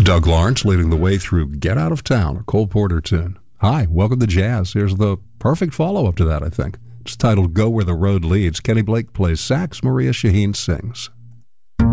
Doug Lawrence leading the way through Get Out of Town, a Cole Porter tune. Hi, welcome to Jazz. Here's the perfect follow-up to that, I think. It's titled Go Where the Road Leads. Kenny Blake plays sax, Maria Shaheen sings.